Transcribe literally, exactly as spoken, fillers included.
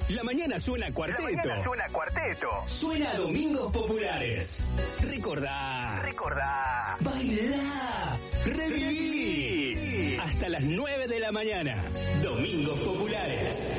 La mañana suena cuarteto. La mañana suena cuarteto. Suena Domingos Populares. Recordá. Recordá. Bailá. Reviví. Hasta las nueve de la mañana. Domingos Populares.